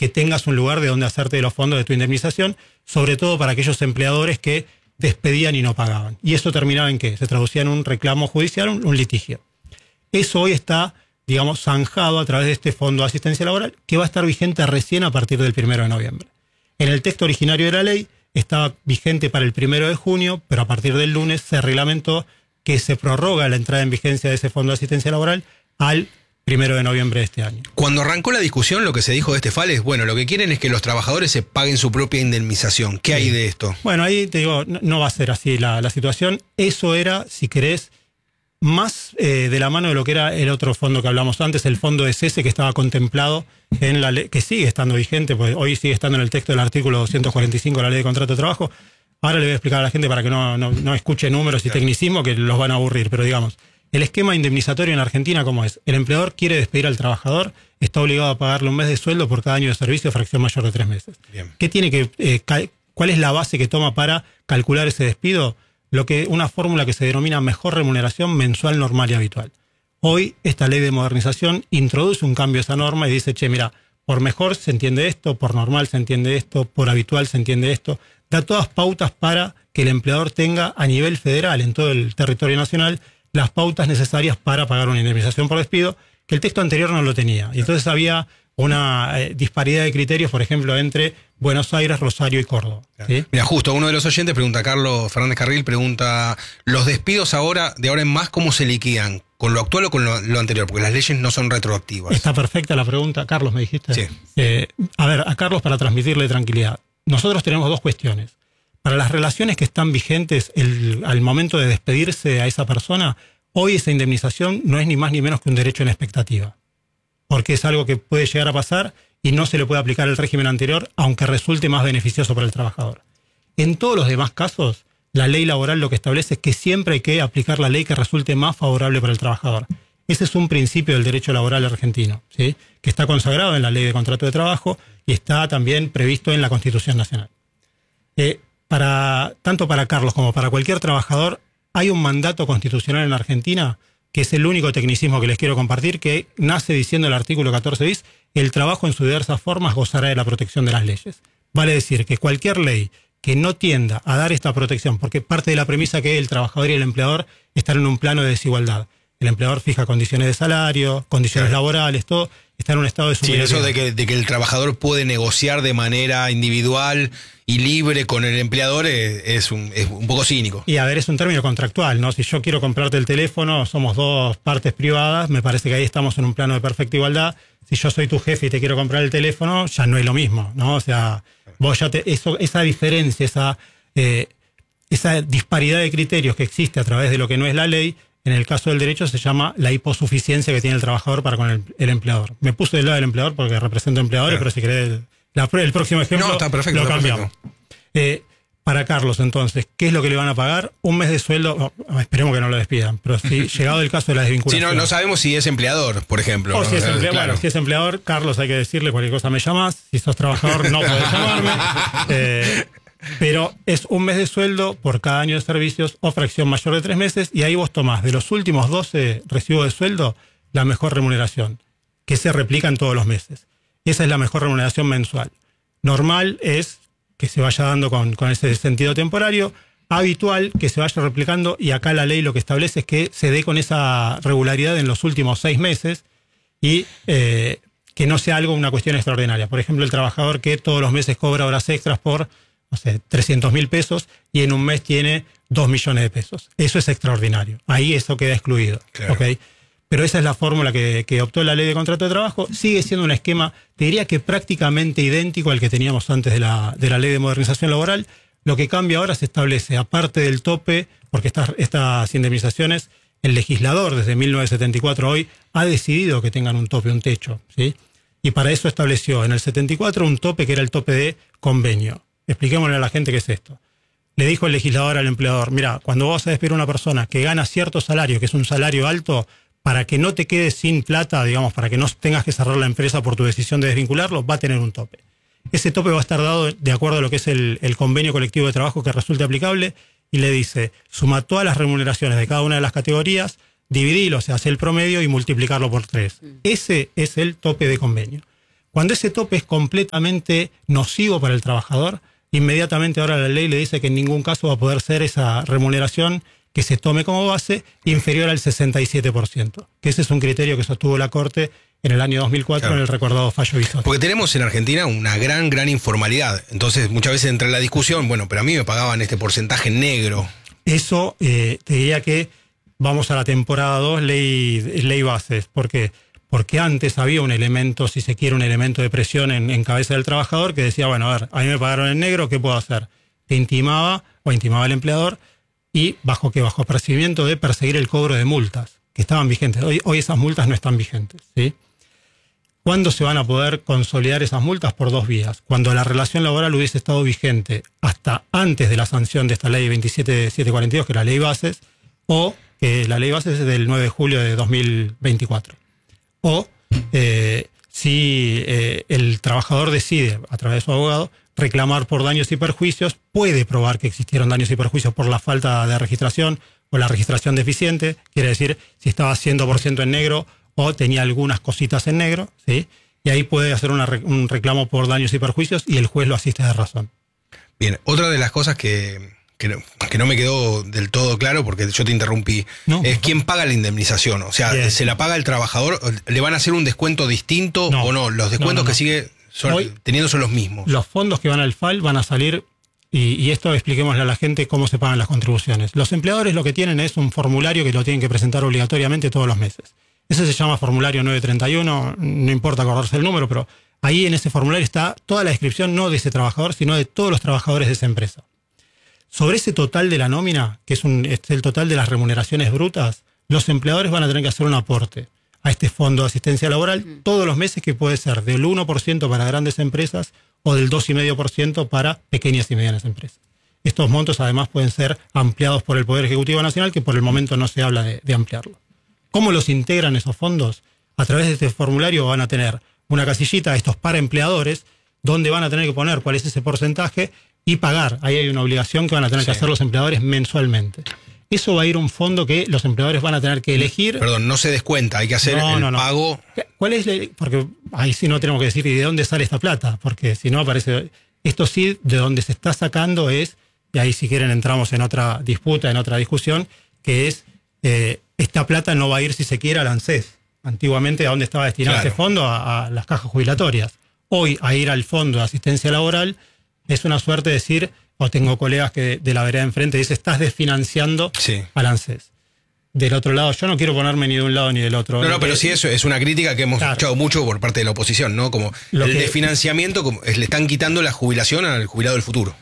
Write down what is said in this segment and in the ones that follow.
que tengas un lugar de donde hacerte de los fondos de tu indemnización, sobre todo para aquellos empleadores que despedían y no pagaban. Y eso terminaba en ¿qué? Se traducía en un reclamo judicial, un litigio. Eso hoy está, digamos, zanjado a través de este Fondo de Asistencia Laboral, que va a estar vigente recién a partir del 1 de noviembre. En el texto originario de la ley estaba vigente para el 1 de junio, pero a partir del lunes se reglamentó que se prorroga la entrada en vigencia de ese Fondo de Asistencia Laboral al 1 de noviembre de este año. Cuando arrancó la discusión, lo que se dijo de este FAL es, bueno, lo que quieren es que los trabajadores se paguen su propia indemnización. ¿Qué hay de esto? Bueno, ahí te digo, no va a ser así la situación. Eso era, si querés, más de la mano de lo que era el otro fondo que hablamos antes, el fondo de cese que estaba contemplado en la ley, que sigue estando vigente, pues hoy sigue estando en el texto del artículo 245 de la Ley de Contrato de Trabajo. Ahora le voy a explicar a la gente para que no escuche números y tecnicismo que los van a aburrir, pero digamos, el esquema indemnizatorio en Argentina, ¿cómo es? El empleador quiere despedir al trabajador, está obligado a pagarle un mes de sueldo por cada año de servicio, fracción mayor de 3 meses. Bien. ¿Qué tiene cuál es la base que toma para calcular ese despido? Una fórmula que se denomina mejor remuneración mensual normal y habitual. Hoy esta ley de modernización introduce un cambio a esa norma y dice, mira, por mejor se entiende esto, por normal se entiende esto, por habitual se entiende esto. Da todas pautas para que el empleador tenga a nivel federal, en todo el territorio nacional, las pautas necesarias para pagar una indemnización por despido, que el texto anterior no lo tenía. Y entonces había una disparidad de criterios, por ejemplo, entre Buenos Aires, Rosario y Córdoba. ¿Sí? Mira, justo uno de los oyentes pregunta, Carlos Fernández Carril, pregunta, ¿los despidos de ahora en más cómo se liquidan? ¿Con lo actual o con lo anterior? Porque las leyes no son retroactivas. Está perfecta la pregunta. Carlos, ¿me dijiste? Sí. A ver, a Carlos para transmitirle tranquilidad. Nosotros tenemos dos cuestiones. Para las relaciones que están vigentes al momento de despedirse a esa persona, hoy esa indemnización no es ni más ni menos que un derecho en expectativa. Porque es algo que puede llegar a pasar y no se le puede aplicar el régimen anterior, aunque resulte más beneficioso para el trabajador. En todos los demás casos, la ley laboral lo que establece es que siempre hay que aplicar la ley que resulte más favorable para el trabajador. Ese es un principio del derecho laboral argentino, ¿sí? Que está consagrado en la Ley de Contrato de Trabajo y está también previsto en la Constitución Nacional. Tanto para Carlos como para cualquier trabajador, hay un mandato constitucional en Argentina, que es el único tecnicismo que les quiero compartir, que nace diciendo el artículo 14 bis, el trabajo en sus diversas formas gozará de la protección de las leyes. Vale decir que cualquier ley que no tienda a dar esta protección, porque parte de la premisa que el trabajador y el empleador están en un plano de desigualdad. El empleador fija condiciones de salario, condiciones laborales, todo está en un estado de superioridad. Sí, eso de que el trabajador puede negociar de manera individual y libre con el empleador es un poco cínico. Y a ver, es un término contractual, ¿no? Si yo quiero comprarte el teléfono, somos dos partes privadas, me parece que ahí estamos en un plano de perfecta igualdad. Si yo soy tu jefe y te quiero comprar el teléfono, ya no es lo mismo, ¿no? O sea, vos ya esa diferencia, esa disparidad de criterios que existe a través de lo que no es la ley, en el caso del derecho se llama la hiposuficiencia que tiene el trabajador para con el empleador. Me puse del lado del empleador porque represento empleadores, pero si querés el próximo ejemplo está perfecto, lo cambiamos. Para Carlos, entonces, ¿qué es lo que le van a pagar? Un mes de sueldo, esperemos que no lo despidan, pero si llegado el caso de la desvinculación. Sí, no sabemos si es empleador, por ejemplo. O ¿no? si es empleador, claro. Bueno, si es empleador, Carlos, hay que decirle cualquier cosa me llamás. Si sos trabajador, no podés llamarme. Pero es un mes de sueldo por cada año de servicios o fracción mayor de 3 meses, y ahí vos tomás de los últimos 12 recibos de sueldo la mejor remuneración, que se replica en todos los meses. Esa es la mejor remuneración mensual. Normal es que se vaya dando con ese sentido temporario, habitual que se vaya replicando, y acá la ley lo que establece es que se dé con esa regularidad en los últimos 6 meses y que no sea una cuestión extraordinaria. Por ejemplo, el trabajador que todos los meses cobra horas extras por 300.000 pesos y en un mes tiene 2 millones de pesos. Eso es extraordinario. Ahí eso queda excluido. Claro. ¿Okay? Pero esa es la fórmula que optó la Ley de Contrato de Trabajo. Sigue siendo un esquema, te diría que prácticamente idéntico al que teníamos antes de la Ley de Modernización Laboral. Lo que cambia ahora se establece, aparte del tope, porque estas indemnizaciones, el legislador desde 1974 hoy ha decidido que tengan un tope, un techo, ¿sí? Y para eso estableció en el 74 un tope que era el tope de convenio. Expliquémosle a la gente qué es esto. Le dijo el legislador al empleador, mira, cuando vos vas a despedir a una persona que gana cierto salario, que es un salario alto, para que no te quedes sin plata, digamos, para que no tengas que cerrar la empresa por tu decisión de desvincularlo, va a tener un tope. Ese tope va a estar dado de acuerdo a lo que es el convenio colectivo de trabajo que resulte aplicable, y le dice, suma todas las remuneraciones de cada una de las categorías, dividilo, o sea, hace el promedio y multiplicarlo por 3. Ese es el tope de convenio. Cuando ese tope es completamente nocivo para el trabajador, inmediatamente ahora la ley le dice que en ningún caso va a poder ser esa remuneración que se tome como base inferior al 67%, que ese es un criterio que sostuvo la Corte en el año 2004 en el recordado fallo Bisotto. Porque tenemos en Argentina una gran informalidad. Entonces muchas veces entra en la discusión, bueno, pero a mí me pagaban este porcentaje negro. Eso te diría que vamos a la temporada 2, ley bases. ¿Por qué? Porque antes había un elemento, si se quiere, un elemento de presión en cabeza del trabajador que decía, bueno, a ver, a mí me pagaron en negro, ¿qué puedo hacer? Te intimaba el empleador y bajo percibimiento de perseguir el cobro de multas que estaban vigentes. Hoy esas multas no están vigentes, ¿sí? ¿Cuándo se van a poder consolidar esas multas? Por dos vías. Cuando la relación laboral hubiese estado vigente hasta antes de la sanción de esta ley 27742, que es la ley bases, o que la ley bases es del 9 de julio de 2024. O si el trabajador decide, a través de su abogado, reclamar por daños y perjuicios, puede probar que existieron daños y perjuicios por la falta de registración o la registración deficiente, quiere decir si estaba 100% en negro o tenía algunas cositas en negro, ¿sí? Y ahí puede hacer un reclamo por daños y perjuicios y el juez lo asiste de razón. Bien, otra de las cosas que no me quedó del todo claro, porque yo te interrumpí, es quién paga la indemnización. O sea, ¿se la paga el trabajador? ¿Le van a hacer un descuento distinto o no? Los descuentos que sigue teniendo son los mismos. Los fondos que van al FAL van a salir, y esto expliquémosle a la gente cómo se pagan las contribuciones. Los empleadores lo que tienen es un formulario que lo tienen que presentar obligatoriamente todos los meses. Ese se llama formulario 931, no importa acordarse el número, pero ahí en ese formulario está toda la descripción no de ese trabajador, sino de todos los trabajadores de esa empresa. Sobre ese total de la nómina, que es el total de las remuneraciones brutas, los empleadores van a tener que hacer un aporte a este fondo de asistencia laboral todos los meses, que puede ser del 1% para grandes empresas o del 2,5% para pequeñas y medianas empresas. Estos montos además pueden ser ampliados por el Poder Ejecutivo Nacional, que por el momento no se habla de ampliarlo. ¿Cómo los integran esos fondos? A través de este formulario van a tener una casillita, estos para empleadores, donde van a tener que poner cuál es ese porcentaje y pagar. Ahí hay una obligación que van a tener que hacer los empleadores mensualmente. Eso va a ir a un fondo que los empleadores van a tener que elegir. Perdón, no se descuenta, hay que hacer el pago. ¿Cuál es porque ahí sí no tenemos que decir, ¿y de dónde sale esta plata? Porque si no aparece. Esto sí, de dónde se está sacando es, y ahí si quieren entramos en otra disputa, en otra discusión, que es esta plata no va a ir, si se quiere, al ANSES. Antiguamente, ¿a dónde estaba destinado ese fondo? A las cajas jubilatorias. Hoy, a ir al fondo de asistencia laboral es una suerte de decir, o tengo colegas que de la vereda enfrente dicen, estás desfinanciando al ANSES. Del otro lado, yo no quiero ponerme ni de un lado ni del otro. No, pero sí, eso es una crítica que hemos escuchado mucho por parte de la oposición, ¿no? Como el desfinanciamiento, como le están quitando la jubilación al jubilado del futuro.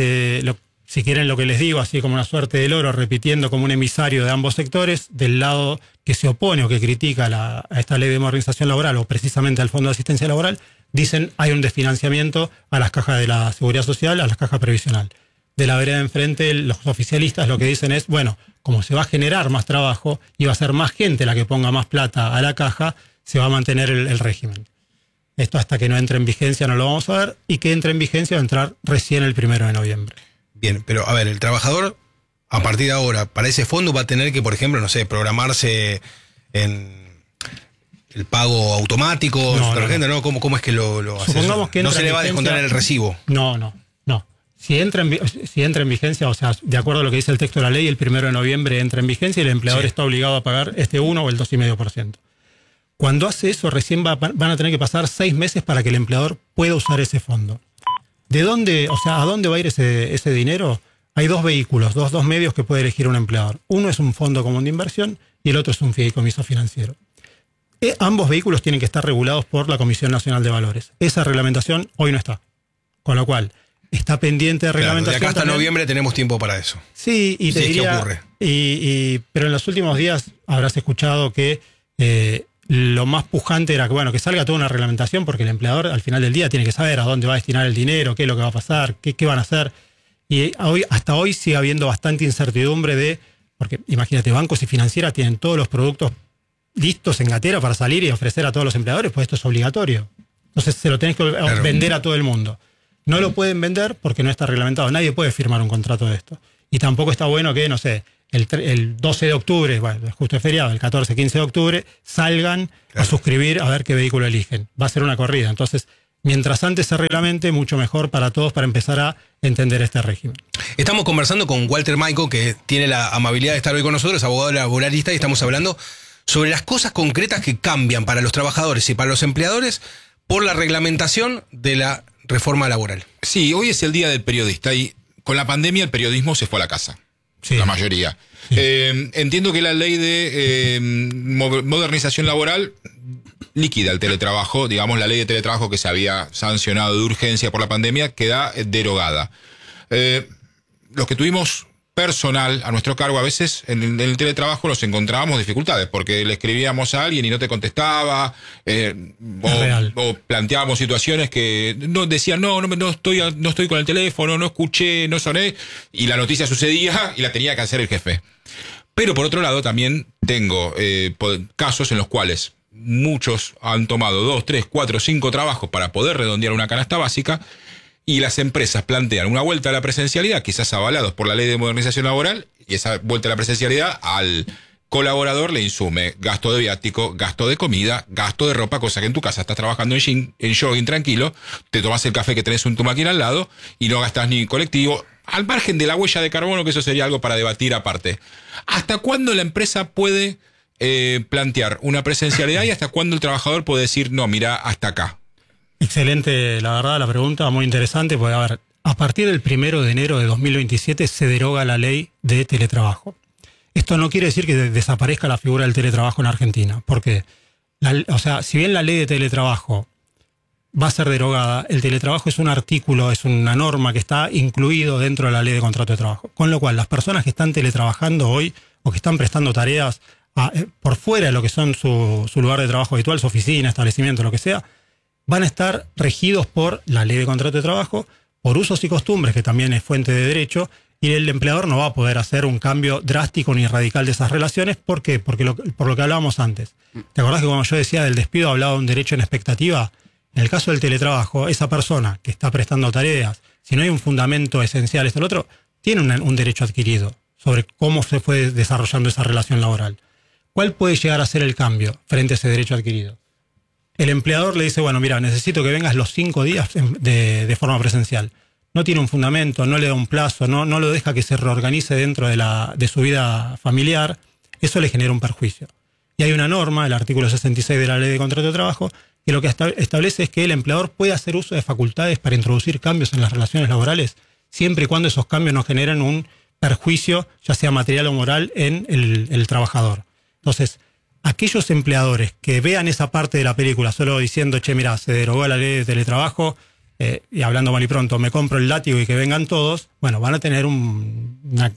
Si quieren, lo que les digo, así como una suerte de loro, repitiendo como un emisario de ambos sectores, del lado que se opone o que critica a esta ley de modernización laboral o precisamente al Fondo de Asistencia Laboral, dicen hay un desfinanciamiento a las cajas de la Seguridad Social, a las cajas previsional. De la vereda de enfrente, los oficialistas lo que dicen es, bueno, como se va a generar más trabajo y va a ser más gente la que ponga más plata a la caja, se va a mantener el régimen. Esto hasta que no entre en vigencia no lo vamos a ver, y que entre en vigencia va a entrar recién el 1 de noviembre. Bien, pero a ver, el trabajador a partir de ahora, para ese fondo va a tener que, por ejemplo, no sé, programarse en el pago automático, ¿no? ¿Cómo es que lo hace? Supongamos que no se le va a descontar en el recibo. No. Si entra en vigencia, o sea, de acuerdo a lo que dice el texto de la ley, el 1 de noviembre entra en vigencia y el empleador está obligado a pagar este 1 o el 2,5%. Cuando hace eso, recién van a tener que pasar 6 meses para que el empleador pueda usar ese fondo. ¿A dónde va a ir ese dinero? Hay dos vehículos, dos medios que puede elegir un empleador. Uno es un fondo común de inversión y el otro es un fideicomiso financiero. Ambos vehículos tienen que estar regulados por la Comisión Nacional de Valores. Esa reglamentación hoy no está. Con lo cual, está pendiente de reglamentación. De acá hasta noviembre tenemos tiempo para eso. Sí, y te diría, ocurre. Pero en los últimos días habrás escuchado que lo más pujante era que salga toda una reglamentación, porque el empleador al final del día tiene que saber a dónde va a destinar el dinero, qué es lo que va a pasar, qué van a hacer. Y hasta hoy sigue habiendo bastante incertidumbre porque imagínate, bancos y financieras tienen todos los productos listos en gatera para salir y ofrecer a todos los empleadores, pues esto es obligatorio. Entonces se lo tenés que vender a todo el mundo. No lo pueden vender porque no está reglamentado. Nadie puede firmar un contrato de esto. Y tampoco está bueno que, el 12 de octubre, bueno, justo es feriado, el 14, 15 de octubre, salgan a suscribir a ver qué vehículo eligen. Va a ser una corrida. Entonces, mientras antes se reglamente, mucho mejor para todos para empezar a entender este régimen. Estamos conversando con Walter Maico, que tiene la amabilidad de estar hoy con nosotros, abogado laboralista, y estamos hablando sobre las cosas concretas que cambian para los trabajadores y para los empleadores por la reglamentación de la reforma laboral. Sí, hoy es el día del periodista y con la pandemia el periodismo se fue a la casa. Sí. La mayoría. Sí. Entiendo que la ley de modernización laboral líquida el teletrabajo, digamos la ley de teletrabajo que se había sancionado de urgencia por la pandemia queda derogada. Los que tuvimos personal a nuestro cargo, a veces en el teletrabajo nos encontrábamos dificultades porque le escribíamos a alguien y no te contestaba, o planteábamos situaciones que no decían no estoy con el teléfono, no escuché, no soné, y la noticia sucedía y la tenía que hacer el jefe. Pero por otro lado también tengo casos en los cuales muchos han tomado 2, 3, 4, 5 trabajos para poder redondear una canasta básica. Y las empresas plantean una vuelta a la presencialidad, quizás avalados por la ley de modernización laboral, y esa vuelta a la presencialidad al colaborador le insume gasto de viático, gasto de comida, gasto de ropa, cosa que en tu casa estás trabajando en jogging tranquilo, te tomas el café que tenés en tu máquina al lado y no gastas ni colectivo, al margen de la huella de carbono, que eso sería algo para debatir aparte. ¿Hasta cuándo la empresa puede plantear una presencialidad y hasta cuándo el trabajador puede decir, no, mira, hasta acá? Excelente, la verdad, la pregunta, muy interesante, porque a ver, a partir del 1 de enero de 2027 se deroga la ley de teletrabajo. Esto no quiere decir que desaparezca la figura del teletrabajo en Argentina, porque, si bien la ley de teletrabajo va a ser derogada, el teletrabajo es un artículo, es una norma que está incluido dentro de la ley de contrato de trabajo. Con lo cual, las personas que están teletrabajando hoy o que están prestando tareas por fuera de lo que son su lugar de trabajo habitual, su oficina, establecimiento, lo que sea, van a estar regidos por la ley de contrato de trabajo, por usos y costumbres, que también es fuente de derecho, y el empleador no va a poder hacer un cambio drástico ni radical de esas relaciones. ¿Por qué? Por lo que hablábamos antes. ¿Te acordás que cuando yo decía del despido hablaba de un derecho en expectativa? En el caso del teletrabajo, esa persona que está prestando tareas, si no hay un fundamento esencial, esto o lo otro, tiene un derecho adquirido sobre cómo se fue desarrollando esa relación laboral. ¿Cuál puede llegar a ser el cambio frente a ese derecho adquirido? El empleador le dice, bueno, mira, necesito que vengas los 5 días de forma presencial. No tiene un fundamento, no le da un plazo, no lo deja que se reorganice dentro de su vida familiar. Eso le genera un perjuicio. Y hay una norma, el artículo 66 de la Ley de Contrato de Trabajo, que lo que establece es que el empleador puede hacer uso de facultades para introducir cambios en las relaciones laborales, siempre y cuando esos cambios no generen un perjuicio, ya sea material o moral, en el trabajador. Entonces, aquellos empleadores que vean esa parte de la película solo diciendo, che, mira, se derogó la ley de teletrabajo, y hablando mal y pronto, me compro el látigo y que vengan todos, bueno, van a tener una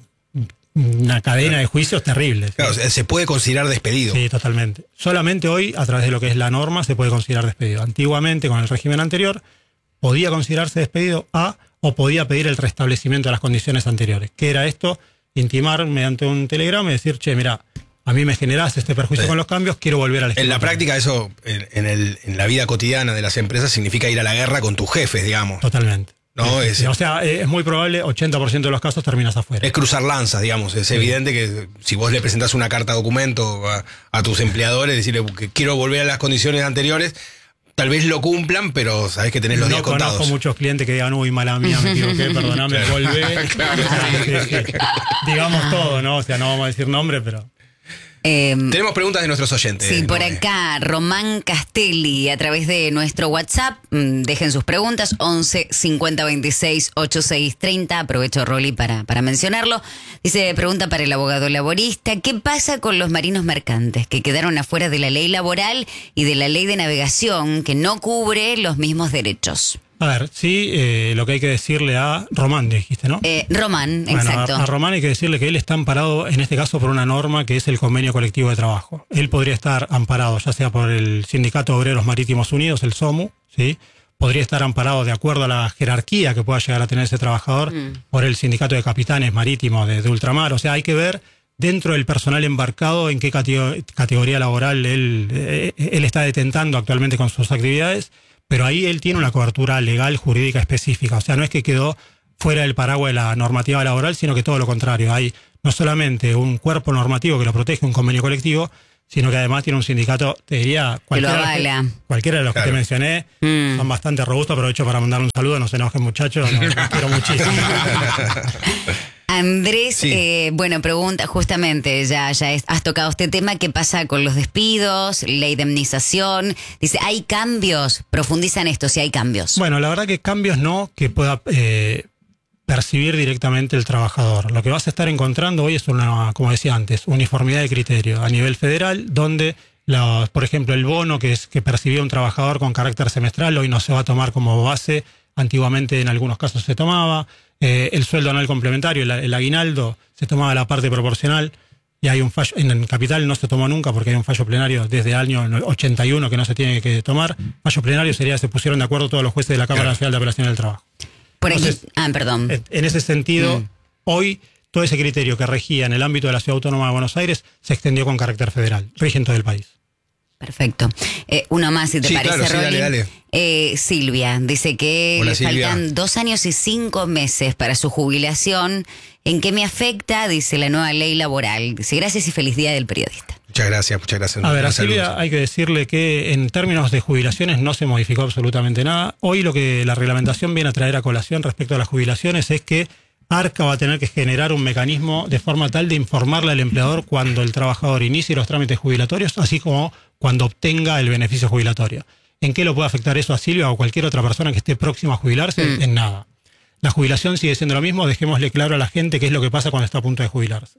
cadena de juicios terribles. Claro, ¿sí? Se puede considerar despedido. Sí, totalmente. Solamente hoy, a través de lo que es la norma, se puede considerar despedido. Antiguamente, con el régimen anterior, podía considerarse despedido o podía pedir el restablecimiento de las condiciones anteriores. ¿Qué era esto? Intimar mediante un telegrama y decir, che, mira, a mí me generaste este perjuicio con los cambios, quiero volver al esquema. En la práctica eso, en la vida cotidiana de las empresas, significa ir a la guerra con tus jefes, digamos. Totalmente. ¿No? Sí. O sea, es muy probable, 80% de los casos terminas afuera. Es cruzar lanzas, digamos. Es evidente que si vos le presentás una carta documento a tus empleadores, decirle que quiero volver a las condiciones anteriores, tal vez lo cumplan, pero sabés que tenés los días contados. No conozco muchos clientes que digan, uy, mala mía, me equivoqué, perdoname, volvé. Claro. Sí. Digamos todo, ¿no? O sea, no vamos a decir nombre, pero... Tenemos preguntas de nuestros oyentes. Sí, por acá, Román Castelli, a través de nuestro WhatsApp, dejen sus preguntas, 11 50 26 86 30, aprovecho, Rolly, para mencionarlo. Dice, pregunta para el abogado laborista, ¿qué pasa con los marinos mercantes que quedaron afuera de la ley laboral y de la ley de navegación que no cubre los mismos derechos? A ver, sí, lo que hay que decirle a Román, dijiste, ¿no? Román, bueno, exacto. A Román hay que decirle que él está amparado, en este caso, por una norma que es el Convenio Colectivo de Trabajo. Él podría estar amparado, ya sea por el Sindicato de Obreros Marítimos Unidos, el SOMU, ¿sí? Podría estar amparado, de acuerdo a la jerarquía que pueda llegar a tener ese trabajador, por el Sindicato de Capitanes Marítimos de Ultramar. O sea, hay que ver dentro del personal embarcado en qué categoría laboral él está detentando actualmente con sus actividades. Pero ahí él tiene una cobertura legal, jurídica específica. O sea, no es que quedó fuera del paraguas de la normativa laboral, sino que todo lo contrario. Hay no solamente un cuerpo normativo que lo protege, un convenio colectivo, sino que además tiene un sindicato, te diría, cualquiera de los que te mencioné, son bastante robustos. Aprovecho para mandar un saludo, no se enojen muchachos, los quiero muchísimo. Andrés, sí. Bueno, pregunta, justamente, ya has tocado este tema, ¿qué pasa con los despidos, la indemnización? Dice, ¿hay cambios? Profundizan esto, si hay cambios. Bueno, la verdad que cambios no, que pueda percibir directamente el trabajador. Lo que vas a estar encontrando hoy es una, como decía antes, uniformidad de criterio a nivel federal, donde, por ejemplo, el bono que percibía un trabajador con carácter semestral, hoy no se va a tomar como base, antiguamente en algunos casos se tomaba. El sueldo anual complementario, el aguinaldo, se tomaba la parte proporcional, y hay un fallo, en Capital no se tomó nunca porque hay un fallo plenario desde el año 81 que no se tiene que tomar. Fallo plenario sería, se pusieron de acuerdo todos los jueces de la Cámara Nacional de Apelación del Trabajo. Entonces, perdón. En ese sentido, hoy todo ese criterio que regía en el ámbito de la Ciudad Autónoma de Buenos Aires se extendió con carácter federal, rige en todo el país. Perfecto. Uno más, si te parece, claro, Rolly. Dale. Silvia dice que Hola, le Silvia. faltan 2 años y 5 meses para su jubilación. ¿En qué me afecta? Dice la nueva ley laboral. Dice, gracias y feliz día del periodista. Muchas gracias. A ver, a Silvia hay que decirle que en términos de jubilaciones no se modificó absolutamente nada. Hoy lo que la reglamentación viene a traer a colación respecto a las jubilaciones es que ARCA va a tener que generar un mecanismo de forma tal de informarle al empleador cuando el trabajador inicie los trámites jubilatorios, así como cuando obtenga el beneficio jubilatorio. ¿En qué lo puede afectar eso a Silvia o cualquier otra persona que esté próxima a jubilarse? En nada. La jubilación sigue siendo lo mismo, dejémosle claro a la gente qué es lo que pasa cuando está a punto de jubilarse.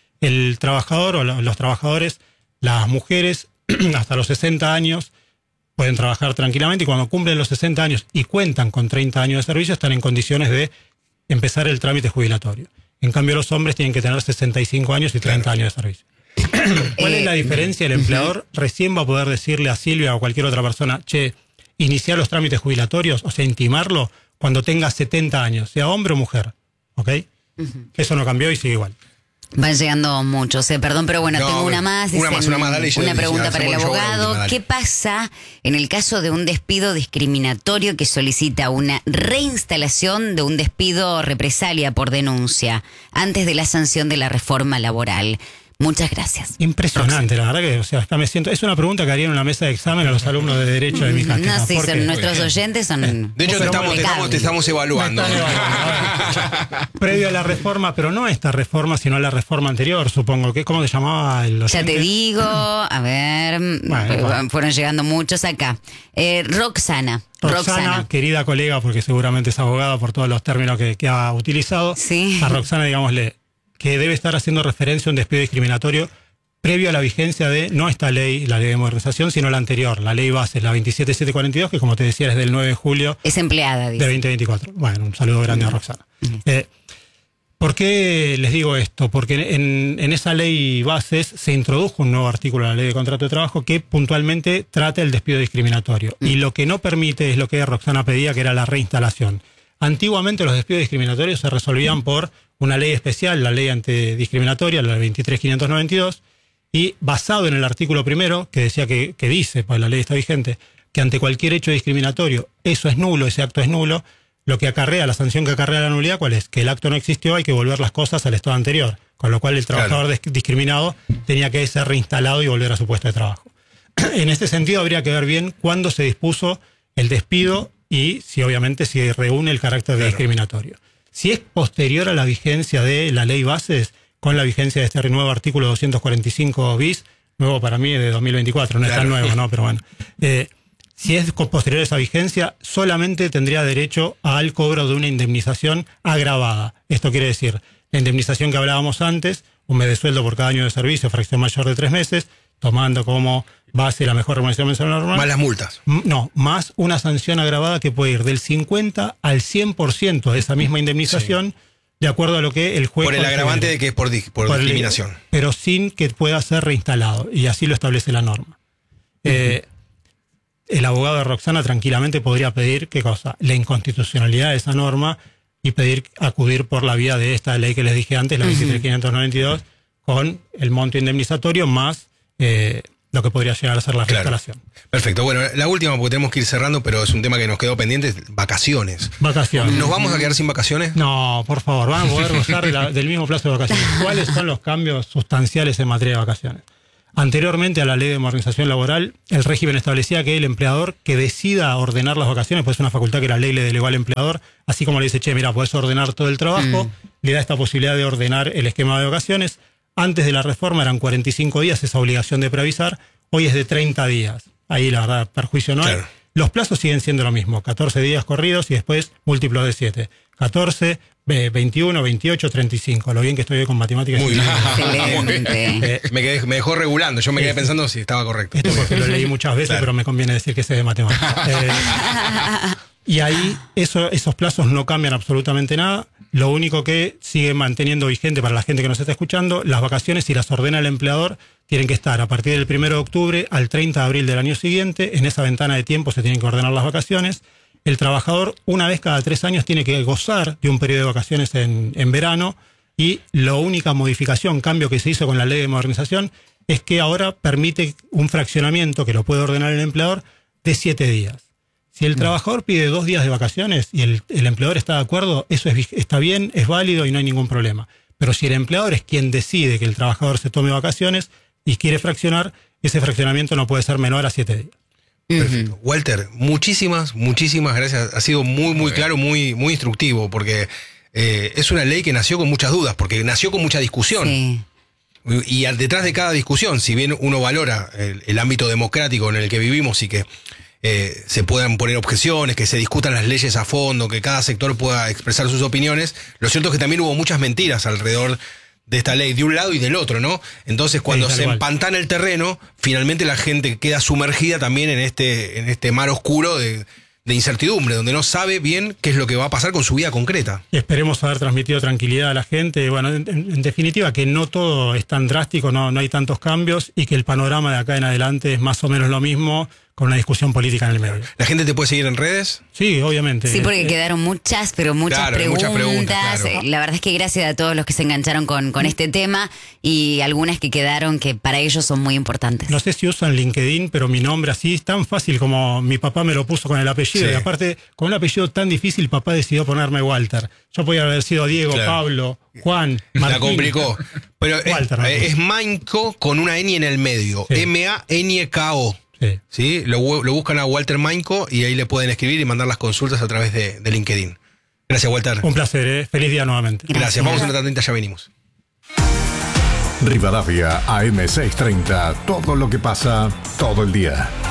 El trabajador o los trabajadores, las mujeres, hasta los 60 años, pueden trabajar tranquilamente, y cuando cumplen los 60 años y cuentan con 30 años de servicio, están en condiciones de empezar el trámite jubilatorio. En cambio, los hombres tienen que tener 65 años y 30 años de servicio. ¿Cuál es la diferencia? El empleador recién va a poder decirle a Silvia o a cualquier otra persona, iniciar los trámites jubilatorios, o sea, intimarlo cuando tenga 70 años, sea hombre o mujer. ¿Ok? Eso no cambió y sigue igual. Van llegando muchos, perdón, pero bueno, tengo una más. Una más, dale. Una pregunta para el abogado. ¿Qué pasa en el caso de un despido discriminatorio que solicita una reinstalación de un despido represalia por denuncia antes de la sanción de la reforma laboral? Muchas gracias. Impresionante, la verdad que, o sea, hasta me siento. Es una pregunta que haría en una mesa de examen a los alumnos de Derecho de mi cátedra. No, sí, son nuestros oyentes son. De hecho, te estamos evaluando. Previo a la reforma, pero no esta reforma, sino la reforma anterior, supongo. ¿Cómo se llamaba el oyente? Ya te digo, a ver. Bueno. Fueron llegando muchos acá. Roxana, querida colega, porque seguramente es abogada por todos los términos que ha utilizado. Sí. A Roxana, digámosle, que debe estar haciendo referencia a un despido discriminatorio previo a la vigencia de, no esta ley, la ley de modernización, sino la anterior, la ley base, la 27742, que como te decía es del 9 de julio. Es empleada, dice. De 2024. Bueno, un saludo grande a Roxana. ¿Por qué les digo esto? Porque en esa ley bases se introdujo un nuevo artículo en la ley de contrato de trabajo que puntualmente trata el despido discriminatorio. Y lo que no permite es lo que Roxana pedía, que era la reinstalación. Antiguamente los despidos discriminatorios se resolvían por una ley especial, la ley antidiscriminatoria, la 23592, y basado en el artículo primero, que decía que dice, pues la ley está vigente, que ante cualquier hecho discriminatorio eso es nulo, ese acto es nulo, lo que acarrea, la sanción que acarrea la nulidad, ¿cuál es? Que el acto no existió, hay que volver las cosas al estado anterior, con lo cual el trabajador discriminado tenía que ser reinstalado y volver a su puesto de trabajo. En este sentido habría que ver bien cuándo se dispuso el despido y si obviamente si reúne el carácter de discriminatorio. Si es posterior a la vigencia de la ley bases, con la vigencia de este nuevo artículo 245 bis, nuevo para mí de 2024, no es tan nuevo, ¿no? Pero bueno. Si es posterior a esa vigencia, solamente tendría derecho al cobro de una indemnización agravada. Esto quiere decir, la indemnización que hablábamos antes, un mes de sueldo por cada año de servicio, fracción mayor de 3 meses, tomando como base la mejor remuneración mensual normal. Más las multas. No, más una sanción agravada que puede ir del 50 al 100% de esa misma indemnización, de acuerdo a lo que el juez... Por el agravante de que es por discriminación. Pero sin que pueda ser reinstalado, y así lo establece la norma. El abogado de Roxana tranquilamente podría pedir, ¿qué cosa? La inconstitucionalidad de esa norma y acudir por la vía de esta ley que les dije antes, la 23592, con el monto indemnizatorio más lo que podría llegar a ser la reinstalación. Perfecto. Bueno, la última, porque tenemos que ir cerrando, pero es un tema que nos quedó pendiente, vacaciones. ¿Nos vamos a quedar sin vacaciones? No, por favor, van a poder gozar del mismo plazo de vacaciones. ¿Cuáles son los cambios sustanciales en materia de vacaciones? Anteriormente a la Ley de Modernización Laboral, el régimen establecía que el empleador que decida ordenar las vacaciones, pues es una facultad que la ley le delegó al empleador, así como le dice, mira, podés ordenar todo el trabajo, le da esta posibilidad de ordenar el esquema de vacaciones. Antes de la reforma eran 45 días esa obligación de preavisar, hoy es de 30 días. Ahí la verdad, perjuicio no hay. Los plazos siguen siendo lo mismo, 14 días corridos y después múltiplos de 7. 14, 21, 28, 35. Lo bien que estoy hoy con matemáticas. Muy bien. Excelente. Me dejó regulando. Yo me quedé pensando si estaba correcto. Esto porque lo leí muchas veces, pero me conviene decir que sé de matemáticas. Y ahí esos plazos no cambian absolutamente nada. Lo único que sigue manteniendo vigente para la gente que nos está escuchando, las vacaciones, si las ordena el empleador, tienen que estar a partir del 1 de octubre al 30 de abril del año siguiente. En esa ventana de tiempo se tienen que ordenar las vacaciones. El trabajador, una vez cada 3 años, tiene que gozar de un periodo de vacaciones en verano, y la única modificación, cambio que se hizo con la ley de modernización, es que ahora permite un fraccionamiento que lo puede ordenar el empleador de 7 días. Si el trabajador pide 2 días de vacaciones y el empleador está de acuerdo, eso está bien, es válido y no hay ningún problema. Pero si el empleador es quien decide que el trabajador se tome vacaciones y quiere fraccionar, ese fraccionamiento no puede ser menor a 7 días. Perfecto. Walter, muchísimas gracias. Ha sido muy claro, muy instructivo, porque es una ley que nació con muchas dudas, porque nació con mucha discusión. Sí. Y detrás de cada discusión, si bien uno valora el ámbito democrático en el que vivimos y que se puedan poner objeciones, que se discutan las leyes a fondo, que cada sector pueda expresar sus opiniones, lo cierto es que también hubo muchas mentiras alrededor de esta ley, de un lado y del otro, ¿no? Entonces, cuando se empantana el terreno, finalmente la gente queda sumergida también en este mar oscuro de incertidumbre, donde no sabe bien qué es lo que va a pasar con su vida concreta. Y esperemos haber transmitido tranquilidad a la gente. Bueno, en definitiva, que no todo es tan drástico, no hay tantos cambios, y que el panorama de acá en adelante es más o menos lo mismo, con una discusión política en el medio. ¿La gente te puede seguir en redes? Sí, obviamente. Sí, porque quedaron muchas preguntas. Claro. La verdad es que gracias a todos los que se engancharon con este tema, y algunas que quedaron que para ellos son muy importantes. No sé si usan LinkedIn, pero mi nombre así es tan fácil como mi papá me lo puso con el apellido. Sí. Y aparte, con un apellido tan difícil, papá decidió ponerme Walter. Yo podía haber sido Diego, Pablo, Juan, Martín. La complicó. Pero Walter, es Mainko con una N en el medio. Sí. M-A-N-K-O. ¿Sí? Lo buscan a Walter Mainko y ahí le pueden escribir y mandar las consultas a través de LinkedIn. Gracias, Walter. Un placer, feliz día nuevamente. Gracias. Vamos a una tantita, ya venimos. Rivadavia AM630, todo lo que pasa, todo el día.